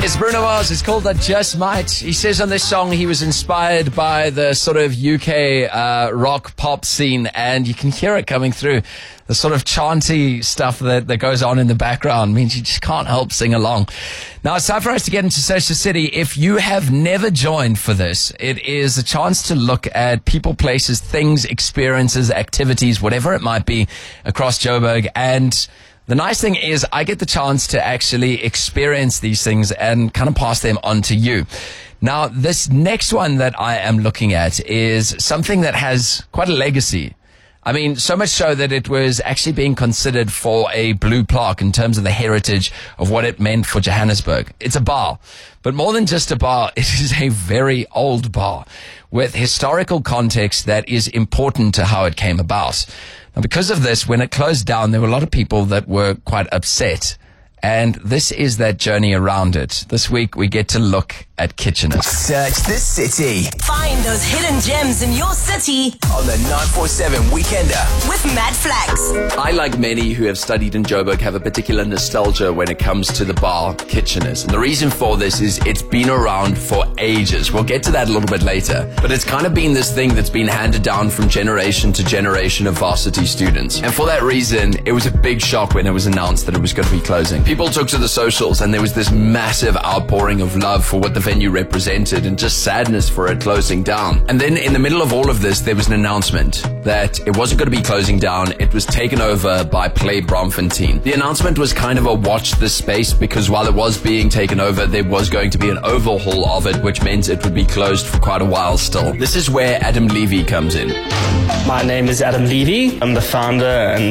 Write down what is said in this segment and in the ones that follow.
It's Bruno Mars. It's called I Just Might. He says on this song he was inspired by the sort of UK rock pop scene, and you can hear it coming through. The sort of chanty stuff that goes on in the background means you just can't help sing along. Now, it's time for us to get into Search the City. If you have never joined for this, it is a chance to look at people, places, things, experiences, activities, whatever it might be across Joburg. And the nice thing is I get the chance to actually experience these things and kind of pass them on to you. Now, this next one that I am looking at is something that has quite a legacy. I mean, so much so that it was actually being considered for a blue plaque in terms of the heritage of what it meant for Johannesburg. It's a bar, but more than just a bar, it is a very old bar with historical context that is important to how it came about. Now, because of this, when it closed down, there were a lot of people that were quite upset. And this is that journey around it. This week, we get to look at Kitcheners. Search the City. Find those hidden gems in your city On the 947 Weekender. with Matt Flax. I, like many who have studied in Joburg, have a particular nostalgia when it comes to the bar Kitcheners. And the reason for this is it's been around for ages. We'll get to that a little bit later. But it's kind of been this thing that's been handed down from generation to generation of varsity students. And for that reason, it was a big shock when it was announced that it was going to be closing. People took to the socials and there was this massive outpouring of love for what the venue represented and just sadness for it closing down. And then in the middle of all of this, there was an announcement that it wasn't going to be closing down. It was taken over by Play Braamfontein. The announcement was kind of a watch this space, because while it was being taken over, there was going to be an overhaul of it, which meant it would be closed for quite a while still. This is where Adam Levy comes in. My name is Adam Levy. I'm the founder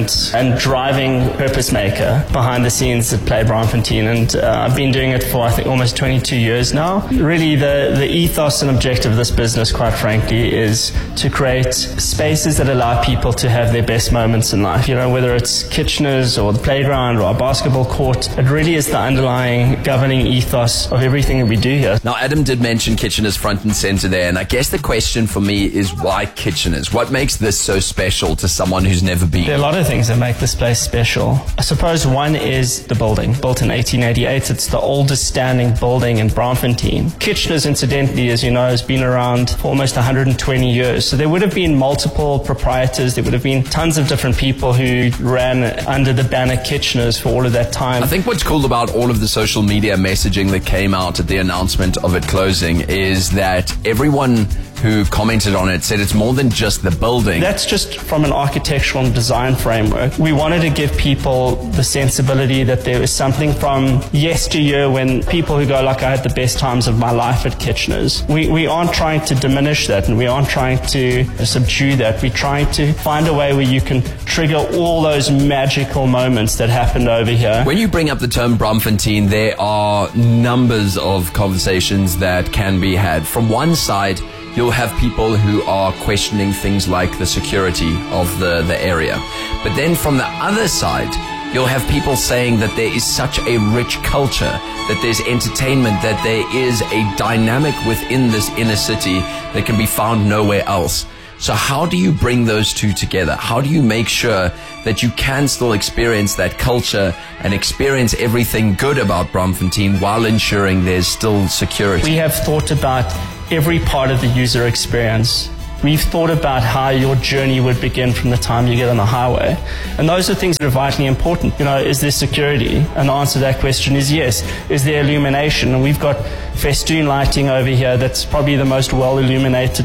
and driving purpose maker behind the scenes at Play Braamfontein, and I've been doing it for I think almost 22 years now. Really, the ethos and objective of this business, quite frankly, is to create spaces that allow people to have their best moments in life. You know, whether it's Kitcheners or the playground or a basketball court, it really is the underlying governing ethos of everything that we do here. Now, Adam did mention Kitcheners front and center there, and I guess the question for me is why Kitcheners? What makes this so special to someone who's never been? There are a lot of things that make this place special. I suppose one is the building. Built in 1888, it's the oldest standing building in Braamfontein. Kitcheners, incidentally, as you know, has been around for almost 120 years. So there would have been multiple proprietors. There would have been tons of different people who ran under the banner Kitcheners for all of that time. I think what's cool about all of the social media messaging that came out at the announcement of it closing is that everyone who commented on it said it's more than just the building. That's just from an architectural and design framework. We wanted to give people the sensibility that there is something from yesteryear when people who go like, I had the best times of my life at Kitcheners. We aren't trying to diminish that, and we aren't trying to subdue that. We're trying to find a way where you can trigger all those magical moments that happened over here. When you bring up the term Braamfontein, there are numbers of conversations that can be had. From one side, you'll have people who are questioning things like the security of the area. But then from the other side, you'll have people saying that there is such a rich culture, that there's entertainment, that there is a dynamic within this inner city that can be found nowhere else. So how do you bring those two together? How do you make sure that you can still experience that culture and experience everything good about Braamfontein while ensuring there's still security? We have thought about every part of the user experience. We've thought about how your journey would begin from the time you get on the highway. And those are things that are vitally important. You know, is there security? And the answer to that question is yes. Is there illumination? And we've got festoon lighting over here that's probably the most well illuminated,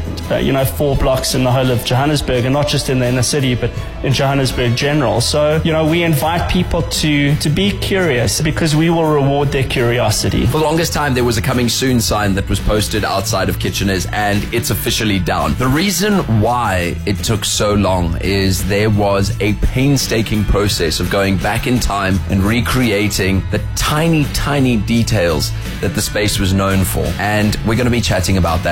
4 blocks in the whole of Johannesburg, and not just in the inner city, but in Johannesburg general. So, we invite people to be curious, because we will reward their curiosity. For the longest time, there was a coming soon sign that was posted outside of Kitcheners, and it's officially down. The reason why it took so long is there was a painstaking process of going back in time and recreating the tiny, tiny details that the space was known for. And we're going to be chatting about that